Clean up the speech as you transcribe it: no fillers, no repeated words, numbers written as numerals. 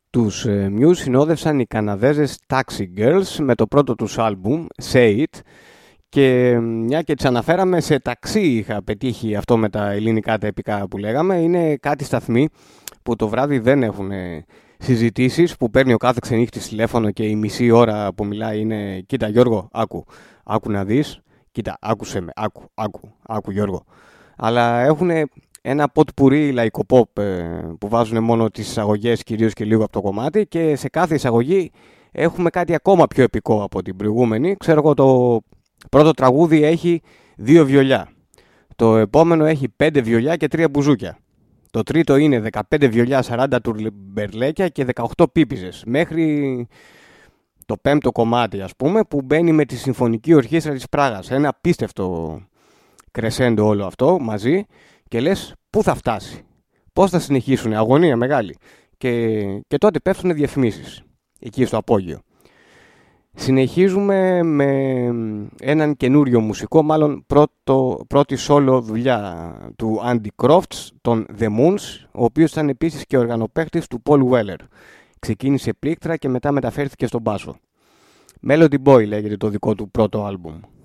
Τους Muse συνόδευσαν οι Καναδέζες Taxi Girls με το πρώτο τους άλμπουμ, Say It, και μια και τις αναφέραμε, σε ταξί είχα πετύχει αυτό με τα ελληνικά τα επικά που λέγαμε. Είναι κάτι σταθμοί που το βράδυ δεν έχουν συζητήσεις, που παίρνει ο κάθε ξενύχτης τηλέφωνο και η μισή ώρα που μιλάει είναι «Κοίτα Γιώργο, άκου να δεις, κοίτα, άκουσε με, άκου Γιώργο». Αλλά έχουν ένα ποτπουρί λαϊκό pop που βάζουν μόνο τις εισαγωγές κυρίως και λίγο από το κομμάτι, και σε κάθε εισαγωγή έχουμε κάτι ακόμα πιο επικό από την προηγούμενη. Ξέρω εγώ, το πρώτο τραγούδι έχει 2 βιολιά, το επόμενο έχει 5 βιολιά και 3 μπουζούκια, το τρίτο είναι 15 βιολιά, 40 τουρμπερλέκια και 18 πίπιζες, μέχρι το πέμπτο κομμάτι, ας πούμε, που μπαίνει με τη Συμφωνική Ορχήστρα της Πράγας. Ένα απίστευτο κρεσέντο όλο αυτό μαζί, και λες πού θα φτάσει, πώς θα συνεχίσουν, αγωνία μεγάλη. Και τότε πέφτουν διαφημίσεις εκεί στο απόγειο. Συνεχίζουμε με έναν καινούριο μουσικό, μάλλον πρώτη solo δουλειά του Andy Crofts, των The Moons, ο οποίος ήταν επίσης και οργανοπαίκτης του Paul Weller. Ξεκίνησε πλήκτρα και μετά μεταφέρθηκε στον μπάσο. Melody Boy λέγεται το δικό του πρώτο άλμπουμ.